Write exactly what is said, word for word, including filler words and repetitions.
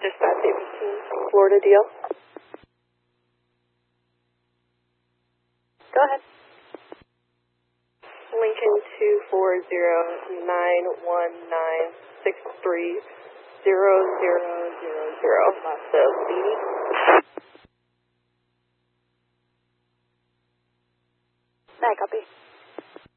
Dispatch eight fifteen, Florida D L. Go ahead. Lincoln two four zero nine one nine six three zero zero zero zero. So, Beanie. I copy.